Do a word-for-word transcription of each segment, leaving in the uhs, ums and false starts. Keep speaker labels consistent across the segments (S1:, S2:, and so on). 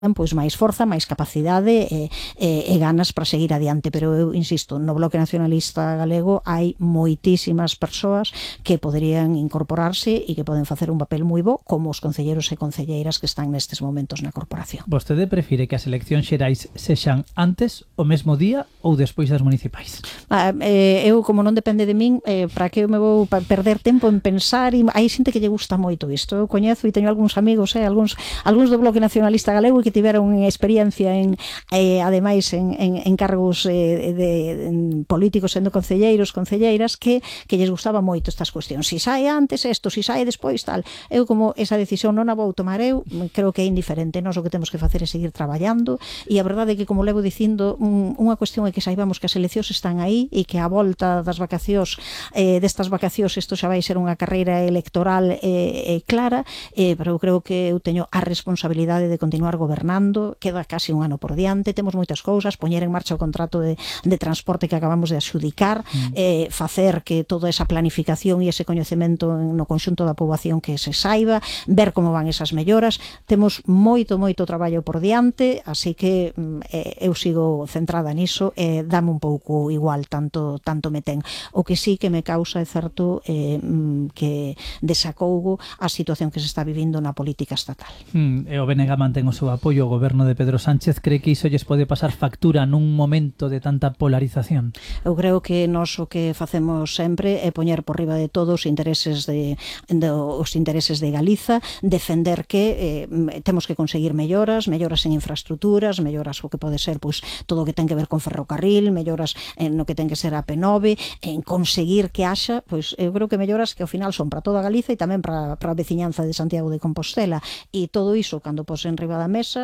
S1: pois máis forza, máis capacidade e, e, e ganas para seguir adiante, pero eu insisto, no Bloque Nacionalista Galego hai moitísimas persoas que poderían incorporarse e que poden facer un papel moi bo, como os concelleiros e concelleiras que están nestes momentos na corporación.
S2: Vostede prefire que as eleccións xerais sexan antes, o mesmo día ou despois das municipais?
S1: Ah, eh, eu, como non depende de min, eh, para que eu me vou perder tempo en pensar, e hai xente que lle gusta moito isto. Eu coñezo e teño algúns amigos, eh, algúns, algúns do Bloque Nacionalista Galego que tiveron experiencia en, eh, ademais en, en, en cargos eh, de, en políticos sendo concelleiros, concelleiras que, que lles gustaba moito estas cuestións, si sai antes isto, si sai despois tal. Eu, como esa decisión non a vou tomar eu, creo que é indiferente. Nós o que temos que facer é seguir traballando, e a verdade é que, como levo dicindo, un, unha cuestión é que saibamos que as eleccións están aí e que a volta das vacacións, eh, destas vacacións, isto xa vai ser unha carreira electoral eh, eh, clara, eh, pero eu creo que eu teño a responsabilidade de continuar gobernando. Queda casi un ano por diante, temos moitas cousas, poñer en marcha o contrato de, de transporte que acabamos de adxudicar, mm. eh, facer que toda esa planificación e ese coñecemento no conxunto da poboación que se saiba, ver como van esas melloras. Temos moito, moito traballo por diante, así que eh, eu sigo centrada niso, e eh, dame un pouco igual, tanto, tanto me ten. O que sí que me causa é certo eh, que desacougo a situación que se está vivindo na política estatal.
S2: Mm, e o B N G mantén o seu apoio ao goberno de Pedro Sánchez. Cree que iso lles pode pasar factura nun momento de tanta polarización?
S1: Eu creo que nós o que facemos sempre é poñer por riba de todos os intereses de, de os intereses de Galiza, defender que eh, temos que conseguir melloras, melloras en infraestructuras, melloras o que pode ser pois todo o que ten que ver con ferrocarril, melloras en no que ten que ser a P nove, en conseguir que haxa, pois eu creo que melloras que ao final son para toda Galiza e tamén para, para a veciñanza de Santiago de Compostela, e todo iso cando pos en riba da mesa,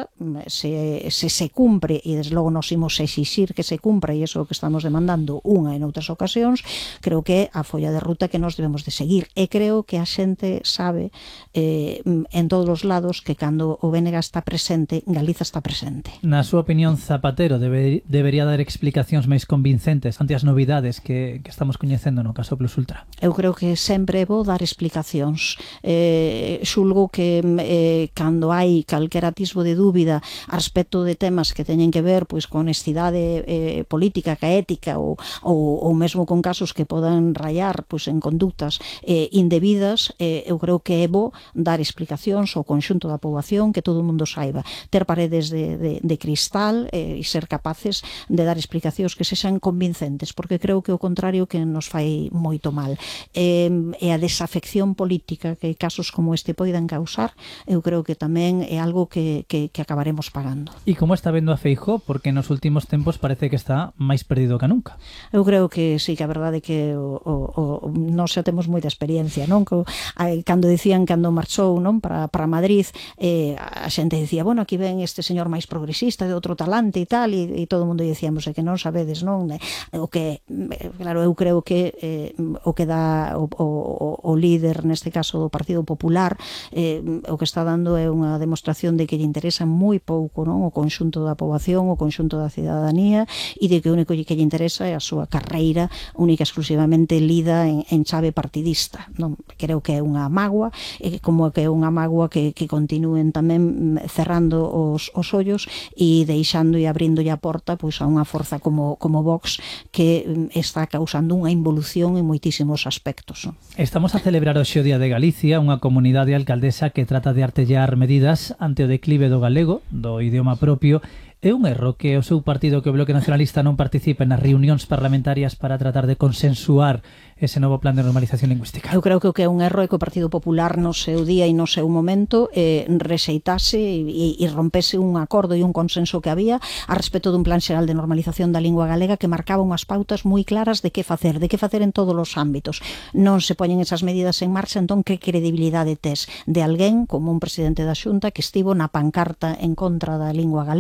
S1: se, se se cumpre, e desde logo nos imos exixir que se cumpra, e iso que estamos demandando unha e noutras ocasións, creo que é a folla de ruta que nos debemos de seguir, e creo que a xente sabe eh, en todos os lados que cando o B N G está presente, Galiza está presente.
S2: Na súa opinión, Zapatero debe, debería dar explicacións máis convincentes ante as novidades que, que estamos coñecendo no caso Plus Ultra?
S1: Eu creo que sempre é bo dar explicacións. Eh, xulgo que eh, cando hai calquera atisbo de dúbida a respecto de temas que teñen que ver pois con honestidade eh, política, ca ética, ou, ou, ou mesmo con casos que podan rayar pois en conductas eh, indebidas, eh, eu creo que é bo dar explicacións ao conxunto da poboación, que todo o mundo saiba, ter paredes de, de, de cristal eh, e ser capaces de dar explicacións que sexan convincentes, porque creo que o contrario que nos fai moito mal. Eh, e a desafección política que casos como este poidan causar, eu creo que tamén é algo que, que, que acabaremos pagando.
S2: E como está vendo a Feijóo? Porque nos últimos tempos parece que está máis perdido que nunca.
S1: Eu creo que sí, que a verdade é que o, o, o, nós xa temos moita experiencia, non? Cando dicían, cando marchou, non, para, para Madrid, eh, a xente dicía, bueno, aquí ven este señor máis progresista, de outro talante e tal, e, e todo o mundo dicíamos, é que non sabedes, non? O que, claro, eu creo que eh, o que dá o, o, o líder, neste caso do Partido Popular, eh, o que está dando é unha demostración de que lle interesa moi pouco, non, o conxunto da poboación, o conxunto da cidadanía, e de que o único que lle interesa é a súa carreira única exclusivamente lida en, en chave partidista, non? Creo que é unha mágoa, e como que é unha mágoa que, que continúen tamén cerrando os, os ollos e deixando e abrindo a porta pois a unha forza como, como Vox, que está causando unha involución en moitísimos aspectos, non?
S2: Estamos a celebrar hoxe o Día de Galicia, unha comunidade alcaldesa que trata de artellar medidas ante o declive do galego, do idioma propio. É un erro que o seu partido, que o Bloque Nacionalista, non participe nas reunións parlamentarias para tratar de consensuar ese novo plan de normalización lingüística?
S1: Eu creo que o que é un erro é que o Partido Popular no seu día e no seu momento eh, rexeitase e, e rompese un acordo e un consenso que había a respecto dun plan xeral de normalización da lingua galega que marcaba unhas pautas moi claras de que facer, de que facer en todos os ámbitos. Non se poñen esas medidas en marcha, entón que credibilidade tes de alguén como un presidente da Xunta que estivo na pancarta en contra da lingua galega,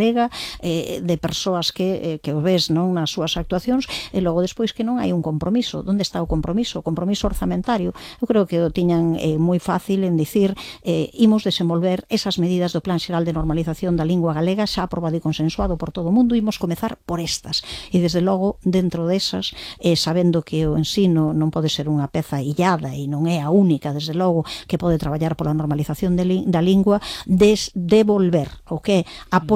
S1: eh, de persoas que, eh, que o ves, non, nas súas actuacións, e logo despois que non hai un compromiso. Onde está o compromiso? O compromiso orzamentario. Eu creo que o tiñan eh, moi fácil en dicir eh, imos desenvolver esas medidas do Plan Xeral de Normalización da Lingua Galega xa aprobado e consensuado por todo o mundo, imos comezar por estas. E desde logo, dentro desas, eh, sabendo que o ensino non pode ser unha peza illada e non é a única, desde logo, que pode traballar pola normalización de li, da lingua, des, devolver o que a